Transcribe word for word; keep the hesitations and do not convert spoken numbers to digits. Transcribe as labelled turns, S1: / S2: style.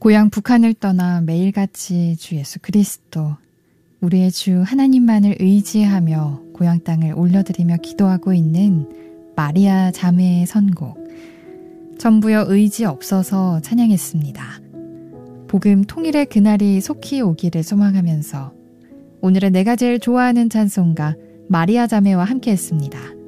S1: 고향 북한을 떠나 매일같이 주 예수 그리스도, 우리의 주 하나님만을 의지하며 고향 땅을 올려드리며 기도하고 있는 마리아 자매의 선곡, 전부여 의지 없어서 찬양했습니다. 복음 통일의 그날이 속히 오기를 소망하면서 오늘은 내가 제일 좋아하는 찬송가 마리아 자매와 함께 했습니다.